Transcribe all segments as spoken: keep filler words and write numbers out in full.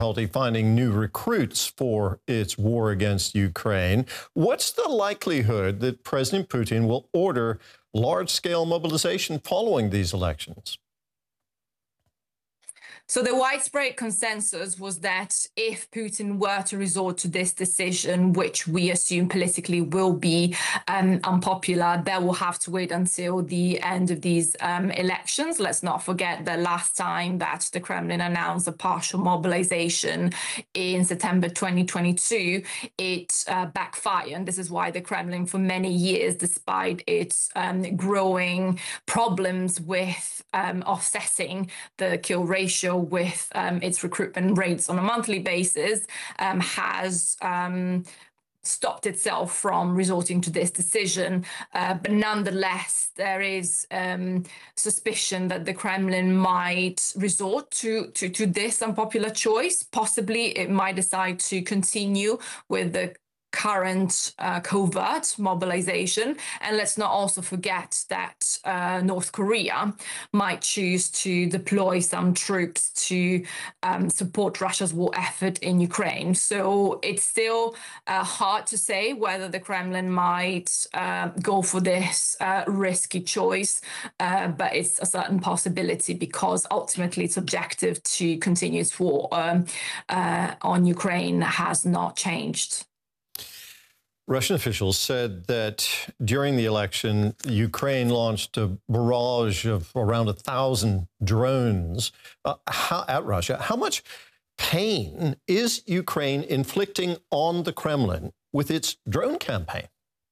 finding new recruits for its war against Ukraine. What's the likelihood that President Putin will order large-scale mobilization following these elections? So the widespread consensus was that if Putin were to resort to this decision, which we assume politically will be um, unpopular, they will have to wait until the end of these um, elections. Let's not forget the last time that the Kremlin announced a partial mobilization in September twenty twenty-two, it uh, backfired. And this is why the Kremlin, for many years, despite its um, growing problems with um, offsetting the kill ratio with um, its recruitment rates on a monthly basis, um, has um, stopped itself from resorting to this decision. Uh, but nonetheless, there is um, suspicion that the Kremlin might resort to, to, to this unpopular choice. Possibly it might decide to continue with the current uh, covert mobilization. And let's not also forget that uh, North Korea might choose to deploy some troops to um, support Russia's war effort in Ukraine. So it's still uh, hard to say whether the Kremlin might uh, go for this uh, risky choice, uh, but it's a certain possibility because ultimately its objective to continue its war um, uh, on Ukraine has not changed. Russian officials said that during the election, Ukraine launched a barrage of around a thousand drones uh, how, at Russia. How much pain is Ukraine inflicting on the Kremlin with its drone campaign?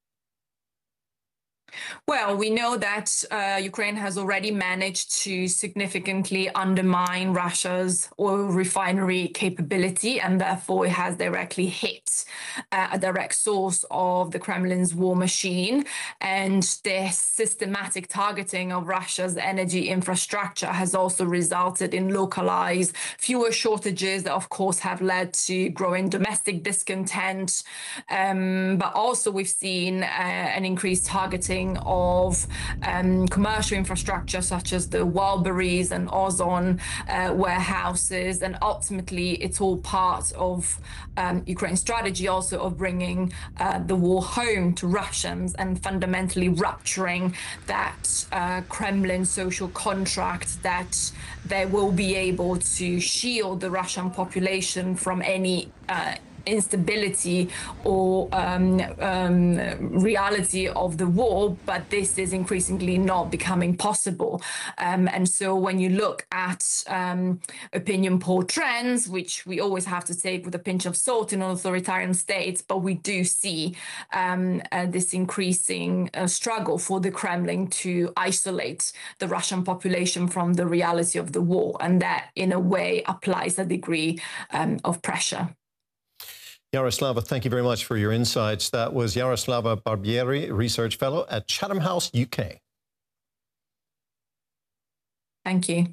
Well, we know that uh, Ukraine has already managed to significantly undermine Russia's oil refinery capability, and therefore it has directly hit uh, a direct source of the Kremlin's war machine. And this systematic targeting of Russia's energy infrastructure has also resulted in localized fuel shortages that, of course, have led to growing domestic discontent. Um, but also we've seen uh, an increased targeting of um, commercial infrastructure such as the Wildberries and Ozon uh, warehouses, and ultimately it's all part of um, Ukraine's strategy also of bringing uh, the war home to Russians and fundamentally rupturing that uh, Kremlin social contract that they will be able to shield the Russian population from any uh, instability or um, um, reality of the war, but this is increasingly not becoming possible. Um, and so when you look at um, opinion poll trends, which we always have to take with a pinch of salt in authoritarian states, but we do see um, uh, this increasing uh, struggle for the Kremlin to isolate the Russian population from the reality of the war, and that in a way applies a degree um, of pressure. Yaroslava, thank you very much for your insights. That was Yaroslava Barbieri, Research Fellow at Chatham House, U K. Thank you.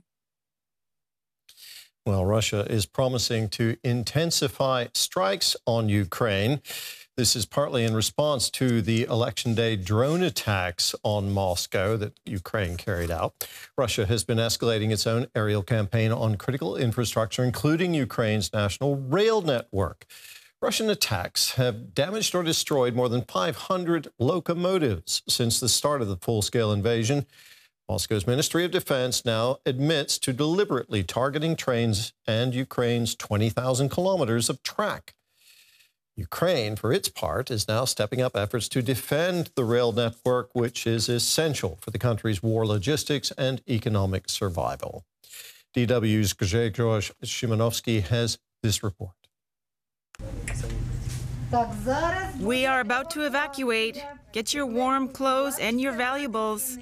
Well, Russia is promising to intensify strikes on Ukraine. This is partly in response to the election day drone attacks on Moscow that Ukraine carried out. Russia has been escalating its own aerial campaign on critical infrastructure, including Ukraine's national rail network. Russian attacks have damaged or destroyed more than five hundred locomotives since the start of the full-scale invasion. Moscow's Ministry of Defense now admits to deliberately targeting trains and Ukraine's twenty thousand kilometers of track. Ukraine, for its part, is now stepping up efforts to defend the rail network, which is essential for the country's war logistics and economic survival. D W's Grzegorz Szymanowski has this report. We are about to evacuate. Get your warm clothes and your valuables.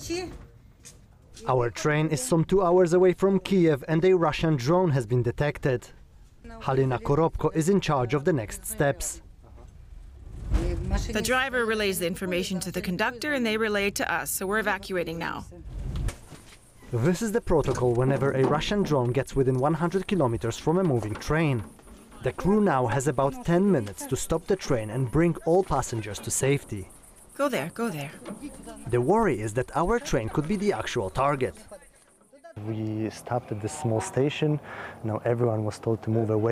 Our train is some two hours away from Kiev and a Russian drone has been detected. Halina Korobko is in charge of the next steps. The driver relays the information to the conductor and they relay it to us, so we're evacuating now. This is the protocol whenever a Russian drone gets within one hundred kilometers from a moving train. The crew now has about ten minutes to stop the train and bring all passengers to safety. Go there, go there. The worry is that our train could be the actual target. We stopped at this small station. Now everyone was told to move away.